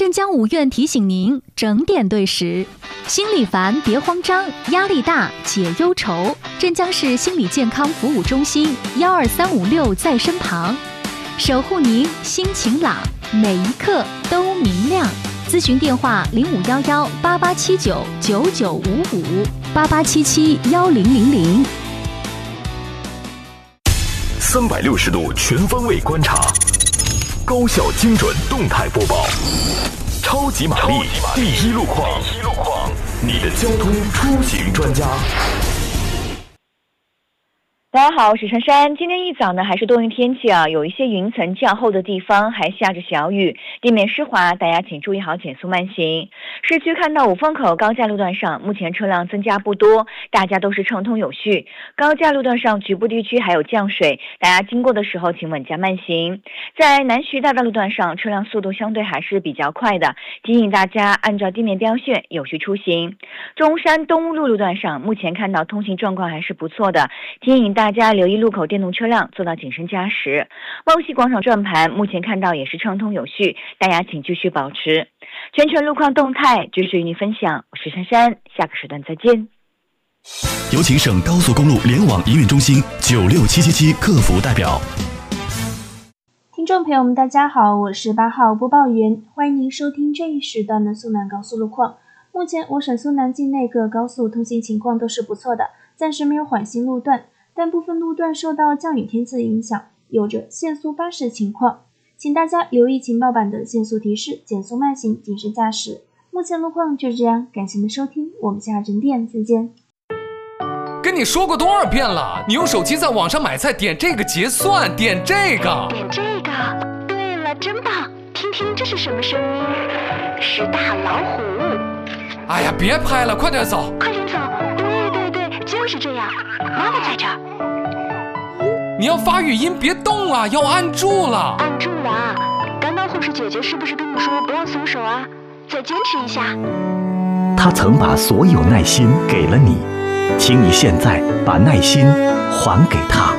镇江五院提醒您整点对时。心里烦别慌张，压力大解忧愁。镇江市心理健康服务中心12356在身旁，守护您心情朗，每一刻都明亮。咨询电话05118879995588771000。 360度全方位观察，高效精准动态播报，超级玛丽第一路况，你的交通出行专家。 大家好，我是珊珊。今天一早呢还是多云天气啊，有一些云层较厚的地方还下着小雨，地面湿滑，大家请注意好减速慢行。市区看到五凤口高架路段上目前车辆增加不多，大家都是畅通有序。高架路段上局部地区还有降水，大家经过的时候请稳加慢行。在南徐大道路段上车辆速度相对还是比较快的，提醒大家按照地面标线有序出行。中山东路路段上目前看到通行状况还是不错的，提醒大家留意路口电动车辆做到谨慎驾驶。望西广场转盘目前看到也是畅通有序，大家请继续保持。全程路况动态继续与您分享，我是珊珊，下个时段再见。 有请省高速公路联网营运中心96777客服代表。 听众朋友们大家好，我是8号播报员，欢迎您收听这一时段的苏南高速路况。目前我省苏南境内各高速通行情况都是不错的，暂时没有缓行路段，但部分路段受到降雨天气影响，有着限速80情况，请大家留意情报版的限速提示，减速慢行，谨慎驾驶。目前路况就是这样，感谢您的收听，我们下整点再见。 跟你说过多少遍了，你用手机在网上买菜点这个结算，点这个。 对了，真棒！听听这是什么声音？是大老虎。 哎呀，别拍了，快点走！ 快点走！对，就是这样。妈妈在这儿。 你要发语音，别动啊，要按住了。 按住了啊！刚刚护士姐姐是不是跟你说不要松手啊？再坚持一下。 她曾把所有耐心给了你，请你现在把耐心还给她。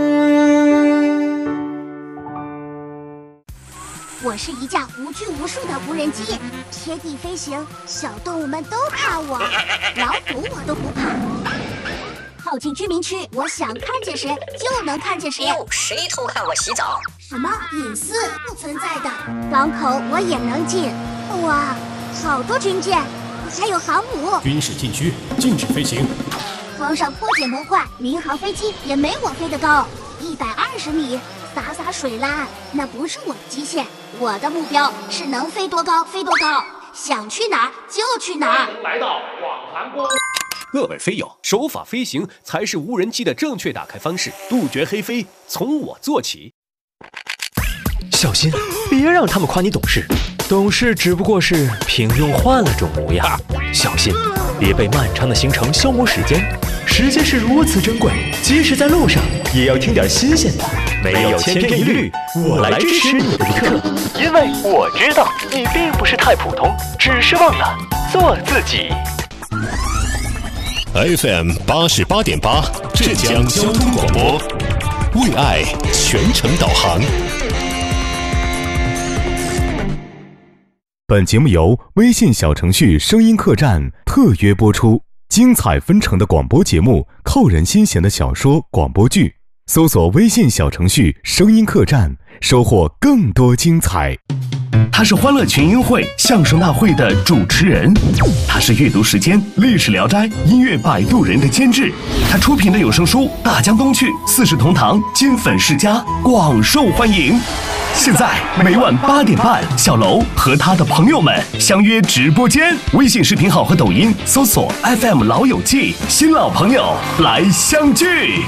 我是一架无拘无束的无人机，贴地飞行，小动物们都怕我，老虎我都不怕。靠近居民区，我想看见谁就能看见谁。 谁偷看我洗澡？ 什么隐私不存在的。港口我也能进。哇，好多军舰，还有航母。 军事禁区，禁止飞行。 皇上破解模块，民航飞机也没我飞得高，120米。洒水啦，那不是我的极限，我的目标是能飞多高飞多高，想去哪儿就去哪儿。 来到广寒宫。 各位飞友，守法飞行才是无人机的正确打开方式，杜绝黑飞，从我做起。 小心，别让他们夸你懂事，懂事只不过是平庸换了种模样。小心，别被漫长的行程消磨时间，时间是如此珍贵，即使在路上也要听点新鲜的。没有千篇一律，我来支持你的一刻，因为我知道你并不是太普通，只是忘了做自己。 FM 88.8，浙江交通广播，为爱全程导航。 本节目由微信小程序声音客栈特约播出，精彩纷呈的广播节目，扣人心弦的小说广播剧，搜索微信小程序声音客栈，收获更多精彩。 他是欢乐群英会相声大会的主持人，他是阅读时间历史聊斋音乐摆渡人的监制，他出品的有声书《大江东去》四世同堂金粉世家广受欢迎。现在每晚8点半，小楼和他的朋友们相约直播间，微信视频号和抖音搜索 FM 老友记，新老朋友来相聚。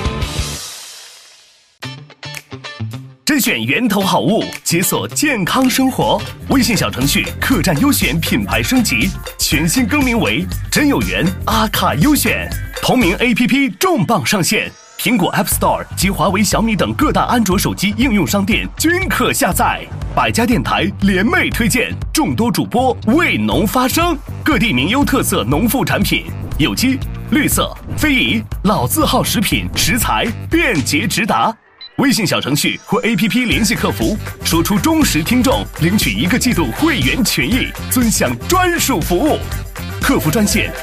甄选源头好物，解锁健康生活。微信小程序客栈优选品牌升级，全新更名为真有缘阿卡优选。同名 APP 重磅上线，苹果 App Store 及华为、小米等各大安卓手机应用商店均可下载。百家电台联袂推荐，众多主播为农发声，各地名优特色农副产品，有机、绿色、非遗、老字号食品食材便捷直达。 微信小程序或 APP 联系客服，说出忠实听众，领取1个季度会员权益，尊享专属服务。客服专线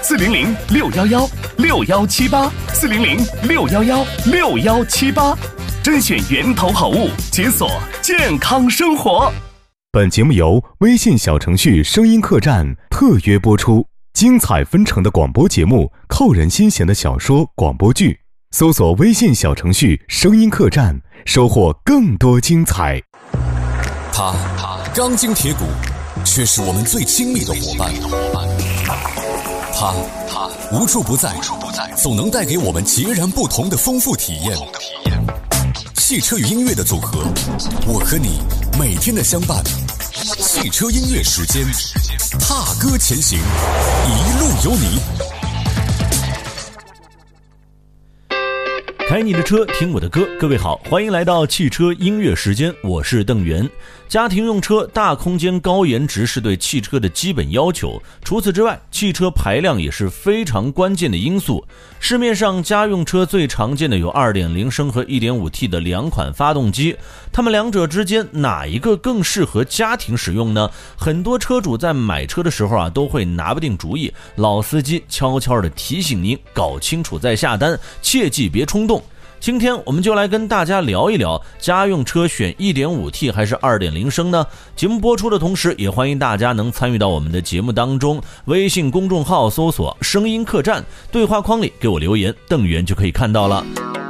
400-611-6178，400-611-6178，甄选源头好物，解锁健康生活。 本节目由微信小程序声音客栈特约播出，精彩纷呈的广播节目，扣人心弦的小说广播剧，搜索微信小程序声音客栈，收获更多精彩。 他钢筋铁骨，却是我们最亲密的伙伴。他无处不在，总能带给我们截然不同的丰富体验。汽车与音乐的组合，我和你每天的相伴。汽车音乐时间，踏歌前行，一路有你。 开你的车，听我的歌。各位好，欢迎来到汽车音乐时间，我是邓源。家庭用车大空间高颜值是对汽车的基本要求，除此之外，汽车排量也是非常关键的因素。市面上家用车最常见的有 2.0 升和 1.5T 的2款发动机，它们两者之间哪一个更适合家庭使用呢？很多车主在买车的时候都会拿不定主意，老司机悄悄地提醒您搞清楚再下单，切记别冲动。今天我们就来跟大家聊一聊家用车选 1.5T 还是 2.0 升呢？节目播出的同时，也欢迎大家能参与到我们的节目当中，微信公众号搜索声音客栈，对话框里给我留言，邓源就可以看到了。